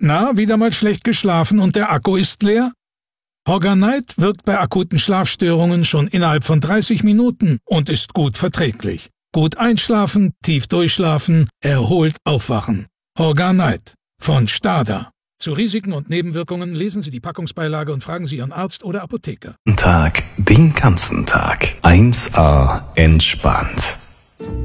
Na, wieder mal schlecht geschlafen und der Akku ist leer? Horganite wirkt bei akuten Schlafstörungen schon innerhalb von 30 Minuten und ist gut verträglich. Gut einschlafen, tief durchschlafen, erholt aufwachen. Horganite von Stada. Zu Risiken und Nebenwirkungen lesen Sie die Packungsbeilage und fragen Sie Ihren Arzt oder Apotheker. Tag, den ganzen Tag. 1A entspannt.